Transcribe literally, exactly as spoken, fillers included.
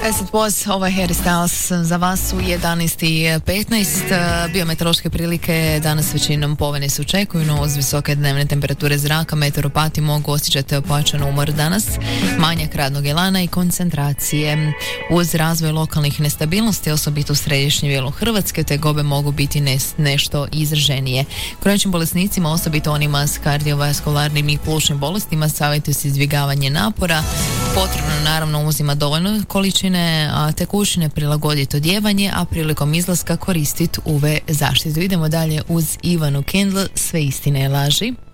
As it was, ovo je Harry Styles za vas u jedanaest i petnaest. Biometeorološke prilike danas većinom povene se očekuju, no uz visoke dnevne temperature zraka meteoropati mogu osjećati pojačan umor danas, manjak radnog elana i koncentracije. Uz razvoj lokalnih nestabilnosti, osobito u središnjem dijelu Hrvatske, tegobe mogu biti ne, nešto izraženije. Kroničnim bolesnicima, osobito onima s kardiovaskularnim i plućnim bolestima, savjetuje se izbjegavanje napora. Potrebno naravno uzima dovoljno količine a, tekućine, prilagoditi odjevanje, a prilikom izlaska koristiti U V zaštitu. Idemo dalje uz Ivanu Kendall, Sve istine laži.